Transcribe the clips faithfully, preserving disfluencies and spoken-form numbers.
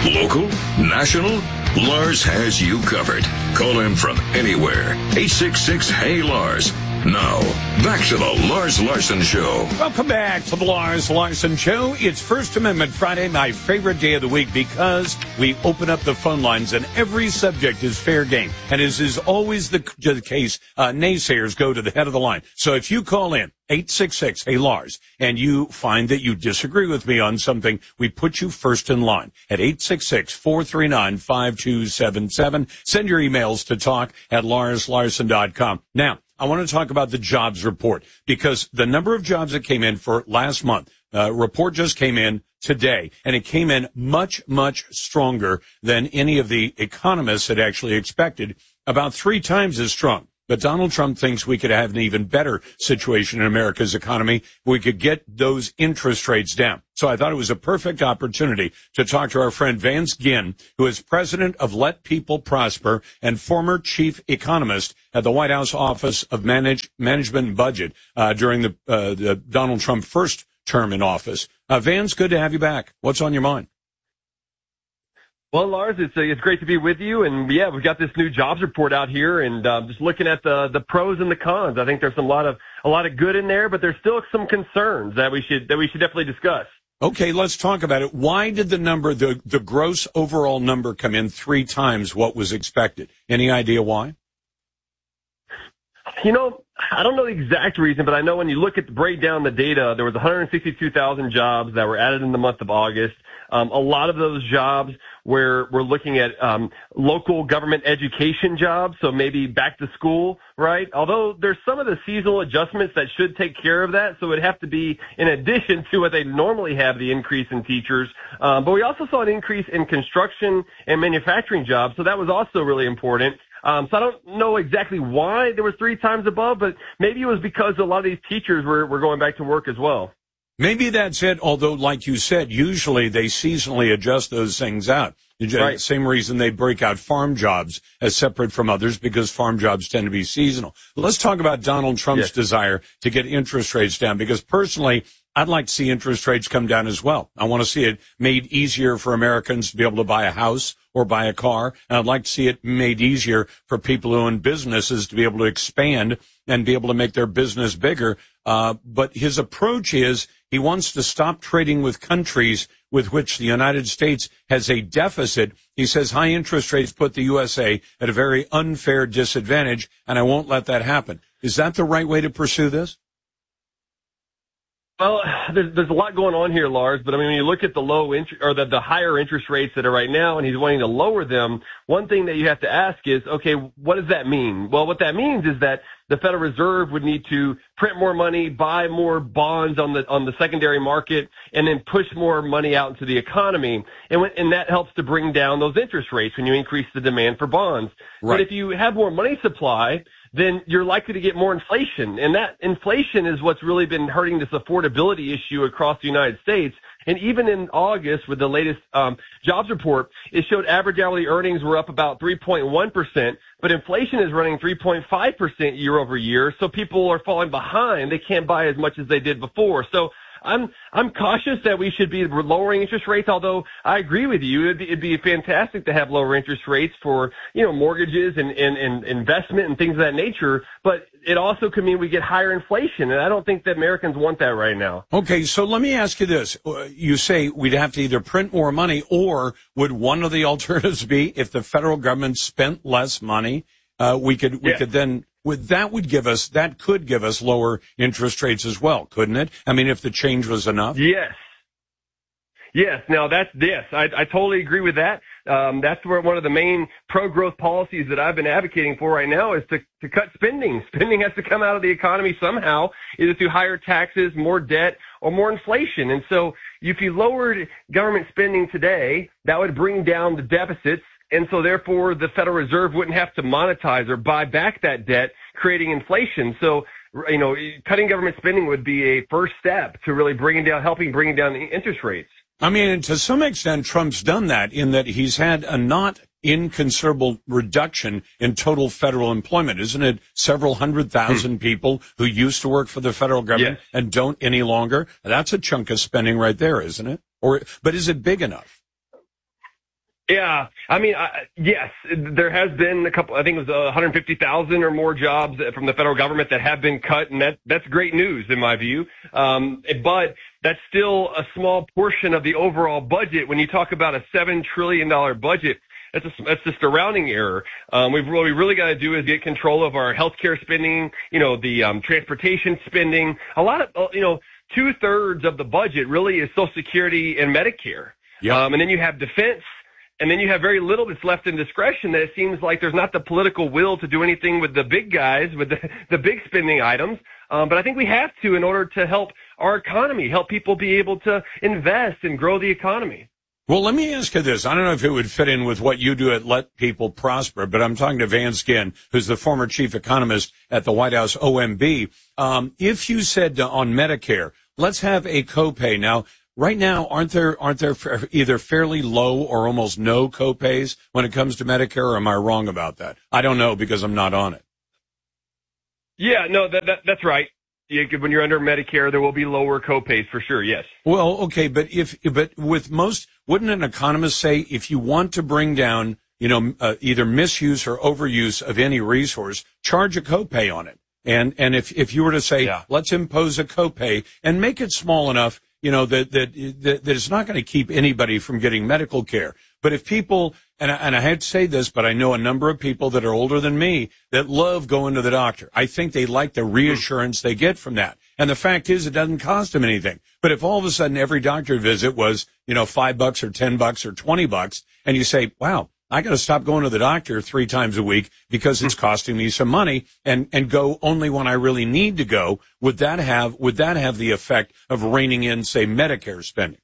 Local? National? Lars has you covered. Call him from anywhere. eight six six, H E Y, Lars. Now, back to the Lars Larson Show. Welcome back to the Lars Larson Show. It's First Amendment Friday, my favorite day of the week, because we open up the phone lines and every subject is fair game. And as is always the, the case, uh, naysayers go to the head of the line. So if you call in, eight six six, H E Y, Lars, and you find that you disagree with me on something, we put you first in line at eight six six, four three nine, five two seven seven. Send your emails to talk at lars larson dot com. Now, I want to talk about the jobs report, because the number of jobs that came in for last month, uh, report just came in today, and it came in much, much stronger than any of the economists had actually expected, about three times as strong. But Donald Trump thinks we could have an even better situation in America's economy. We could get those interest rates down. So I thought it was a perfect opportunity to talk to our friend Vance Ginn, who is president of Let People Prosper and former chief economist at the White House Office of Manage, Management and Budget uh, during the, uh, the Donald Trump first term in office. Uh, Vance, good to have you back. What's on your mind? Well, Lars, it's uh, it's great to be with you, and yeah, we've got this new jobs report out here, and uh, just looking at the the pros and the cons. I think there's a lot of a lot of good in there, but there's still some concerns that we should that we should definitely discuss. Okay, let's talk about it. Why did the number, the the gross overall number, come in three times what was expected? Any idea why? You know, I don't know the exact reason, but I know when you look at the breakdown the data, there was one hundred sixty-two thousand jobs that were added in the month of August. Um, a lot of those jobs where we're looking at um, local government education jobs, so maybe back to school, right? Although there's some of the seasonal adjustments that should take care of that, so it'd have to be in addition to what they normally have, the increase in teachers. Um, but we also saw an increase in construction and manufacturing jobs, so that was also really important. Um, so I don't know exactly why there was three times above, but maybe it was because a lot of these teachers were, were going back to work as well. Maybe that's it, although, like you said, usually they seasonally adjust those things out. Right. Same reason they break out farm jobs as separate from others, because farm jobs tend to be seasonal. Let's talk about Donald Trump's yes. desire to get interest rates down, because personally, I'd like to see interest rates come down as well. I want to see it made easier for Americans to be able to buy a house or buy a car. And I'd like to see it made easier for people who own businesses to be able to expand and be able to make their business bigger. Uh, but his approach is he wants to stop trading with countries with which the United States has a deficit. He says high interest rates put the U S A at a very unfair disadvantage, and I won't let that happen. Is that the right way to pursue this? Well, there's, there's a lot going on here, Lars, but I mean, when you look at the low interest or the, the higher interest rates that are right now, and he's wanting to lower them, one thing that you have to ask is, okay, what does that mean? Well, what that means is that the Federal Reserve would need to print more money, buy more bonds on the on the secondary market, and then push more money out into the economy, and when, and that helps to bring down those interest rates when you increase the demand for bonds. Right. But if you have more money supply, then you're likely to get more inflation. And that inflation is what's really been hurting this affordability issue across the United States. And even in August, with the latest um, jobs report, it showed average hourly earnings were up about three point one percent, but inflation is running three point five percent year over year. So people are falling behind. They can't buy as much as they did before. So I'm I'm cautious that we should be lowering interest rates, although I agree with you. It'd be, it'd be fantastic to have lower interest rates for, you know, mortgages and, and, and investment and things of that nature. But it also could mean we get higher inflation, and I don't think that Americans want that right now. Okay, so let me ask you this. You say we'd have to either print more money, or would one of the alternatives be if the federal government spent less money, uh, we could we yeah. could then Would, that would give us, that could give us lower interest rates as well, couldn't it? I mean, if the change was enough? Yes. Yes. Now that's, yes, I, I totally agree with that. Um, that's where one of the main pro-growth policies that I've been advocating for right now is to, to cut spending. Spending has to come out of the economy somehow, either through higher taxes, more debt, or more inflation. And so if you lowered government spending today, that would bring down the deficits. And so therefore the Federal Reserve wouldn't have to monetize or buy back that debt, creating inflation. So, you know, cutting government spending would be a first step to really bringing down, helping bringing down the interest rates. I mean, and to some extent, Trump's done that in that he's had a not inconsiderable reduction in total federal employment. Isn't it several hundred thousand hmm. people who used to work for the federal government yes. and don't any longer? That's a chunk of spending right there, isn't it? Or, but is it big enough? Yeah, I mean, I, yes, there has been a couple. I think it was one hundred fifty thousand or more jobs from the federal government that have been cut, and that that's great news in my view. Um, but that's still a small portion of the overall budget. When you talk about a seven trillion dollar budget, that's a, that's just a rounding error. Um, we've, what we really got to do is get control of our healthcare spending. You know, the um, transportation spending. A lot of you know, two thirds of the budget really is Social Security and Medicare. Yep. Um, and then you have defense. And then you have very little that's left in discretion, that it seems like there's not the political will to do anything with the big guys, with the, the big spending items. Um, but I think we have to in order to help our economy, help people be able to invest and grow the economy. Well, let me ask you this. I don't know if it would fit in with what you do at Let People Prosper, but I'm talking to Vance Ginn, who's the former chief economist at the White House O M B. Um, if you said to, on Medicare, let's have a copay. Now, right now, aren't there aren't there either fairly low or almost no copays when it comes to Medicare, or am I wrong about that? I don't know because I'm not on it. Yeah, no, that, that that's right. You, when you're under Medicare, there will be lower copays for sure, yes. Well, okay, but if but with most, wouldn't an economist say if you want to bring down, you know, uh, either misuse or overuse of any resource, charge a copay on it? And and if if you were to say, yeah. let's impose a copay and make it small enough, you know, that, that, that, that it's not going to keep anybody from getting medical care. But if people, and I, and I hate to say this, but I know a number of people that are older than me that love going to the doctor. I think they like the reassurance they get from that. And the fact is, it doesn't cost them anything. But if all of a sudden every doctor visit was, you know, five bucks or ten bucks or twenty bucks, and you say, wow, I got to stop going to the doctor three times a week because it's costing me some money, and, and go only when I really need to go. Would that have, would that have the effect of reining in, say, Medicare spending?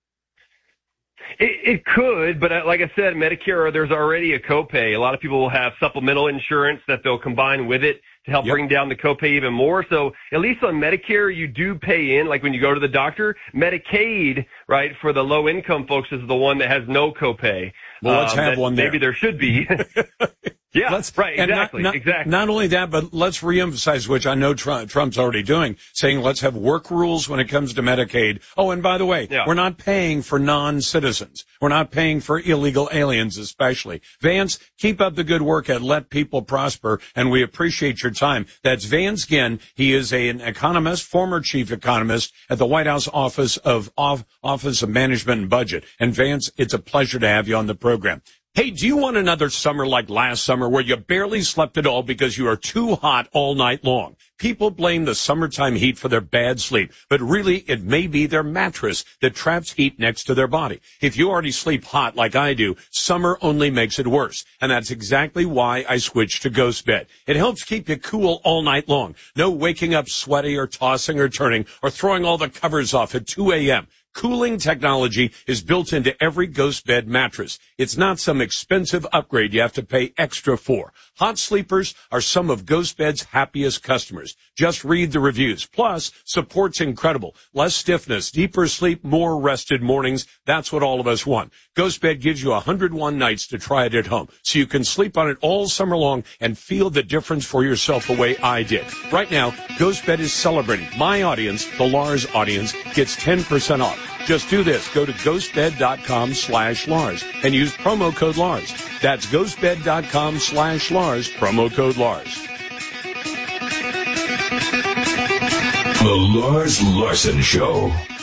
It, it could, but like I said, Medicare, there's already a copay. A lot of people will have supplemental insurance that they'll combine with it to help yep. bring down the copay even more. So at least on Medicare, you do pay in, like when you go to the doctor. Medicaid, right, for the low income folks is the one that has no copay. Well, let's um, have one there. Maybe there should be. Yeah, let's, right, exactly, not, not, exactly. Not only that, but let's reemphasize, which I know Trump, Trump's already doing, saying let's have work rules when it comes to Medicaid. Oh, and by the way, yeah. we're not paying for non-citizens. We're not paying for illegal aliens especially. Vance, keep up the good work at Let People Prosper, and we appreciate your time. That's Vance Ginn. He is a, an economist, former chief economist at the White House Office of Off, Office of Management and Budget. And Vance, it's a pleasure to have you on the program. Hey, do you want another summer like last summer where you barely slept at all because you are too hot all night long? People blame the summertime heat for their bad sleep, but really it may be their mattress that traps heat next to their body. If you already sleep hot like I do, summer only makes it worse. And that's exactly why I switched to Ghost Bed. It helps keep you cool all night long. No waking up sweaty or tossing or turning or throwing all the covers off at two a.m. Cooling technology is built into every Ghost Bed mattress. It's not some expensive upgrade you have to pay extra for. Hot sleepers are some of Ghost Bed's happiest customers. Just read the reviews. Plus, support's incredible. Less stiffness, deeper sleep, more rested mornings. That's what all of us want. Ghost Bed gives you one hundred one nights to try it at home, so you can sleep on it all summer long and feel the difference for yourself the way I did. Right now, Ghost Bed is celebrating. My audience, the Lars audience, gets ten percent off. Just do this. Go to ghostbed.com slash Lars and use promo code Lars. That's ghostbed.com slash Lars, promo code Lars. The Lars Larson Show.